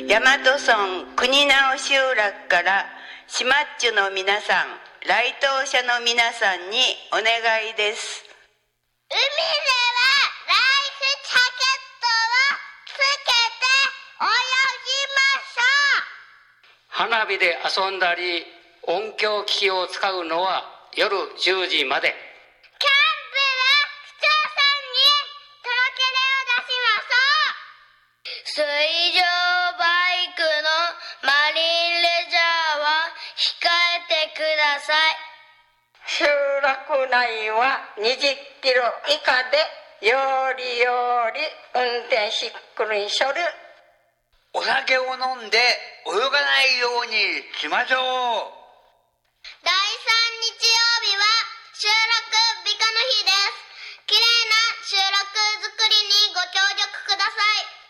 大和村国直集落からシマッチュの皆さん、来島者の皆さんにお願いです。 海ではライフジャケットをつけて泳ぎましょう。 花火で遊んだり音響機器を使うのは夜10時まで。 キャンプは市町村に届け出を出しましょう。水上バイクのマリンレジャーは控えてください。 集落内は20キロ以下でよりより運転しっくりしょる。 お酒を飲んで泳がないようにしましょう。 第3日曜日は集落美化の日です。きれいな集落づくりにご協力ください。